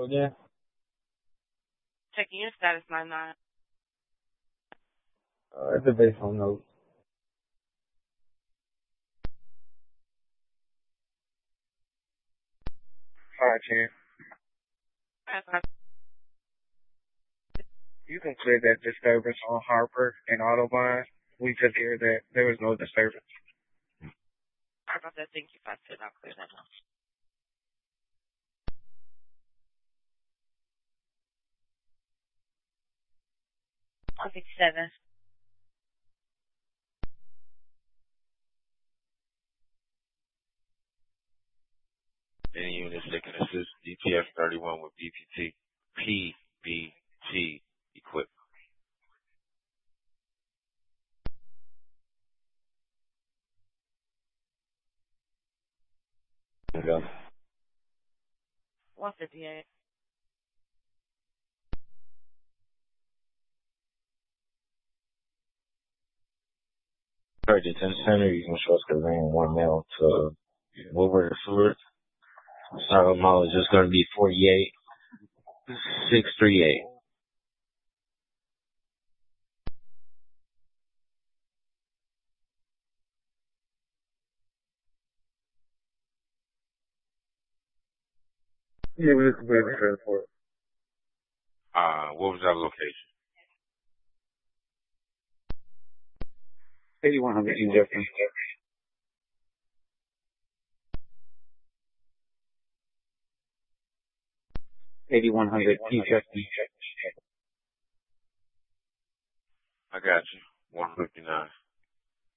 Well, yeah. Checking your status, 99. It's a based on notes. Hi, Chen. You can clear that disturbance on Harper and Autobahn. We just hear that there was no disturbance. Sorry about that. Thank you. If I could, I'll clear that up. $157. Any units that can assist DPF 31 with PBT equipment. There you go. 158. Alright, detention center, you can show us the ring 1 mile to Woodward Stewart. Sorry, mileage is going to be 48,638. Yeah, we just completed the transport. What was that location? 8100 East Jefferson. 8100 East Jefferson. I got you. 159.